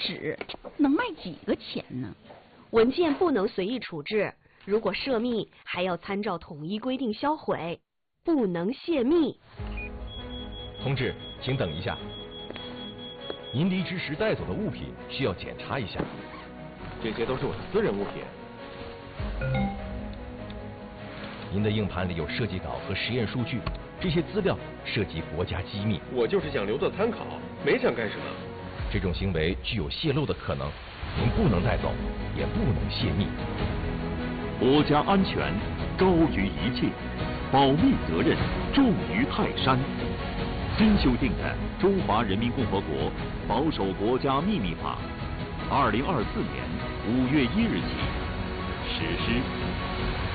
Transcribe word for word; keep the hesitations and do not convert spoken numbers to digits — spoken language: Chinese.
纸能卖几个钱呢？ 文件不能随意处置，如果涉密，还要参照统一规定销毁，不能泄密。 同志，请等一下，您离职时带走的物品需要检查一下。 这些都是我的私人物品。 您的硬盘里有设计稿和实验数据，这些资料涉及国家机密。 我就是想留作参考，没想干什么。 这种行为具有泄露的可能，您不能带走，也不能泄密。 国家安全高于一切，保密责任重于泰山。新修订的《中华人民共和国保守国家秘密法》，二零二四年五月一日起实施。